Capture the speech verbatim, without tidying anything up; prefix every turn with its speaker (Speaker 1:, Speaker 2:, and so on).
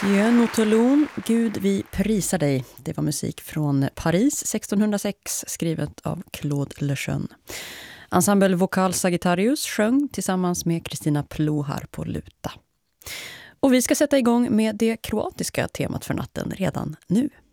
Speaker 1: Dieu nous te loue, Gud vi prisar dig. Det var musik från Paris sextonhundrasex skrivet av Claude Lejeune. Ensemble Vocal Sagittarius sjöng tillsammans med Kristina Plohar på luta. Och vi ska sätta igång med det kroatiska temat för natten redan nu.